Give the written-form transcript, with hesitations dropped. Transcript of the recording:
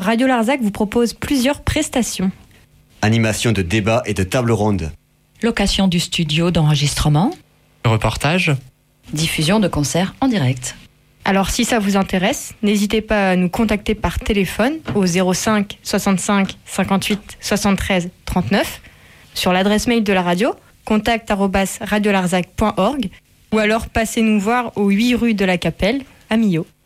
Radio Larzac vous propose plusieurs prestations. Animation de débats et de tables rondes. Location du studio d'enregistrement. Reportage. Diffusion de concerts en direct. Alors si ça vous intéresse, n'hésitez pas à nous contacter par téléphone au 05 65 58 73 39 sur l'adresse mail de la radio contact@radiolarzac.org ou alors passez nous voir au 8 rue de la Capelle à Millau.